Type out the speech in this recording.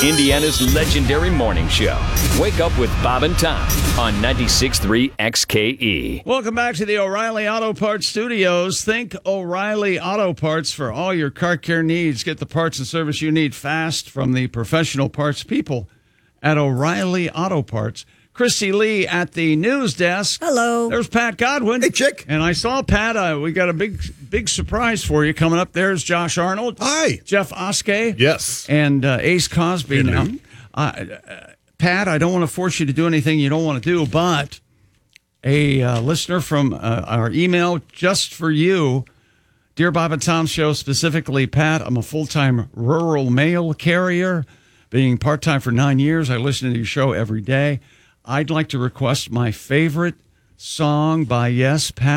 Indiana's legendary morning show. Wake up with Bob and Tom on 96.3 XKE. Welcome back to the O'Reilly Auto Parts Studios. Think O'Reilly Auto Parts for all your car care needs. Get the parts and service you need fast from the professional parts people at O'Reilly Auto Parts. Christy Lee at the news desk. Hello. There's Pat Godwin. Hey, chick. And I saw Pat. We got a big surprise for you coming up. There's Josh Arnold. Hi. Jeff Oskey. Yes. And Ace Cosby now. Pat, I don't want to force you to do anything you don't want to do, but a listener from our email just for you. Dear Bob and Tom Show, specifically, Pat, I'm a full-time rural mail carrier. Being part-time for 9 years, I listen to your show every day. I'd like to request my favorite song by Yes, Pat.